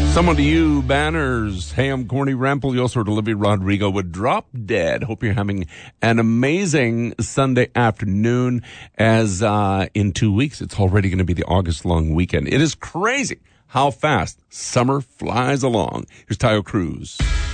Someone to you, banners. Hey, I'm Corny Rample. You also heard Olivia Rodrigo with Drop Dead. Hope you're having an amazing Sunday afternoon, as in 2 weeks, it's already going to be the August long weekend. It is crazy how fast summer flies along. Here's Tayo Cruz.